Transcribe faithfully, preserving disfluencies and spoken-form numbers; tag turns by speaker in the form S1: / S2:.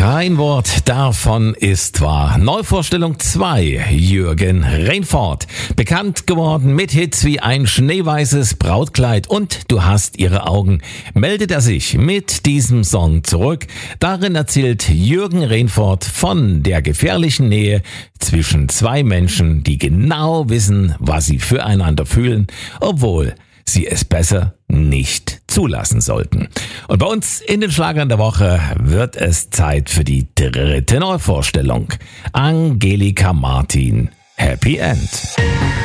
S1: Kein Wort davon ist wahr. Neuvorstellung zwei, Jürgen Reinfort. Bekannt geworden mit Hits wie Ein schneeweißes Brautkleid und Du hast ihre Augen, meldet er sich mit diesem Song zurück. Darin erzählt Jürgen Reinfort von der gefährlichen Nähe zwischen zwei Menschen, die genau wissen, was sie füreinander fühlen, obwohl sie es besser nicht zulassen sollten. Und bei uns in den Schlagern der Woche wird es Zeit für die dritte Neuvorstellung. Angelika Martin, Happy End.